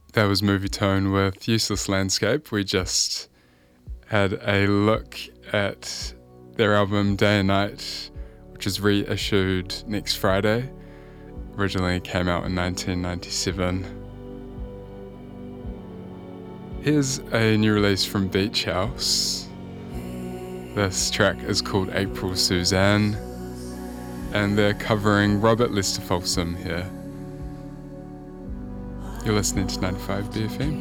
That was Movie Tone with Useless Landscape. We just had a look at their album Day and Night, which is reissued next Friday. Originally came out in 1997. Here's a new release from Beach House. This track is called April Suzanne, and they're covering Robert Lester Folsom here. You're listening to 95 BFM.